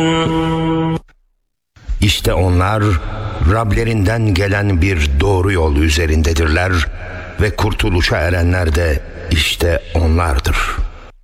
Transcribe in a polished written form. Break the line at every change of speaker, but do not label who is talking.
İşte onlar Rablerinden gelen bir doğru yol üzerindedirler ve kurtuluşa erenler de işte onlardır.